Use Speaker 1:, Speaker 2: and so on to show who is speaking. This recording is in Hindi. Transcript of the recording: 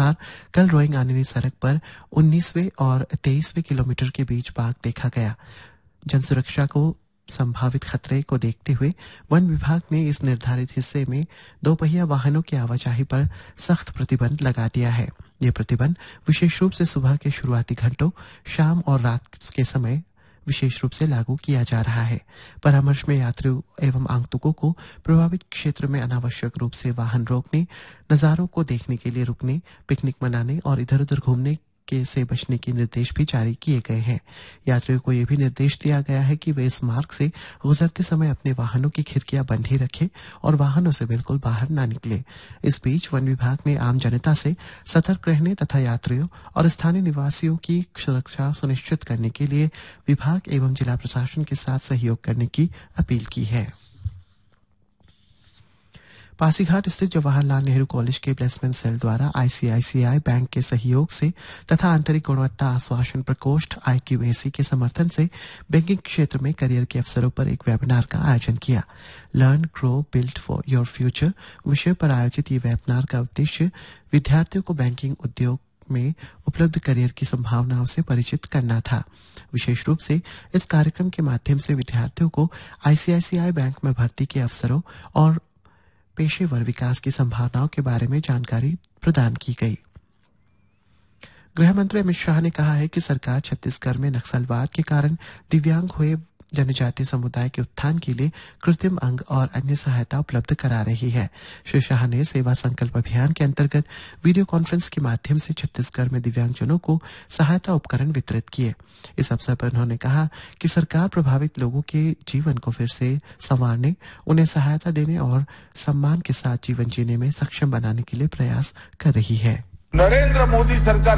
Speaker 1: अनुसार कल रोइंग आनिनी सड़क पर 19वें और 23वें किलोमीटर के बीच बाघ देखा गया। जन सुरक्षा को संभावित खतरे को देखते हुए वन विभाग ने इस निर्धारित हिस्से में दोपहिया वाहनों की आवाजाही पर सख्त प्रतिबंध लगा दिया है। ये प्रतिबंध विशेष रूप से सुबह के शुरुआती घंटों, शाम और रात के समय विशेष रूप से लागू किया जा रहा है। परामर्श में यात्रियों एवं आगंतुकों को प्रभावित क्षेत्र में अनावश्यक रूप से वाहन रोकने, नजारों को देखने के लिए रुकने, पिकनिक मनाने और इधर उधर घूमने के से बचने के निर्देश भी जारी किए गए हैं। यात्रियों को यह भी निर्देश दिया गया है कि वे इस मार्ग से गुजरते समय अपने वाहनों की खिड़कियां बंद ही रखें और वाहनों से बिल्कुल बाहर ना निकले। इस बीच वन विभाग ने आम जनता से सतर्क रहने तथा यात्रियों और स्थानीय निवासियों की सुरक्षा सुनिश्चित करने के लिए विभाग एवं जिला प्रशासन के साथ सहयोग करने की अपील की है। पासीघाट स्थित जवाहरलाल नेहरू कॉलेज के प्लेसमेंट सेल द्वारा आईसीआईसीआई बैंक के सहयोग से तथा आंतरिक गुणवत्ता आश्वासन प्रकोष्ठ IQAC के समर्थन से बैंकिंग क्षेत्र में करियर के अवसरों पर एक वेबिनार का आयोजन किया। Learn, grow, build for your future विषय पर आयोजित ये वेबिनार का उद्देश्य विद्यार्थियों को बैंकिंग उद्योग में उपलब्ध करियर की संभावनाओं से परिचित करना था। विशेष रूप से इस कार्यक्रम के माध्यम से विद्यार्थियों को आईसीआईसीआई बैंक में भर्ती के अवसरों और पेशेवर विकास की संभावनाओं के बारे में जानकारी प्रदान की गई। गृह मंत्री अमित शाह ने कहा है कि सरकार छत्तीसगढ़ में नक्सलवाद के कारण दिव्यांग हुए जनजातीय समुदाय के उत्थान के लिए कृत्रिम अंग और अन्य सहायता उपलब्ध करा रही है। श्री शाह ने सेवा संकल्प अभियान के अंतर्गत वीडियो कॉन्फ्रेंस के माध्यम से छत्तीसगढ़ में दिव्यांगजनों को सहायता उपकरण वितरित किए। इस अवसर पर उन्होंने कहा कि सरकार प्रभावित लोगों के जीवन को फिर से संवारने, उन्हें सहायता देने और सम्मान के साथ जीवन जीने में सक्षम बनाने के लिए प्रयास कर रही है।
Speaker 2: नरेंद्र मोदी सरकार